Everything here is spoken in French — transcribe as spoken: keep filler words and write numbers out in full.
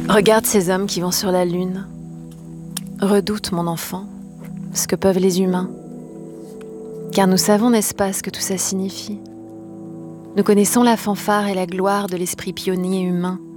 Regarde ces hommes qui vont sur la lune. Redoute, mon enfant, ce que peuvent les humains. Car nous savons, n'est-ce pas, ce que tout ça signifie. Nous connaissons la fanfare et la gloire de l'esprit pionnier humain.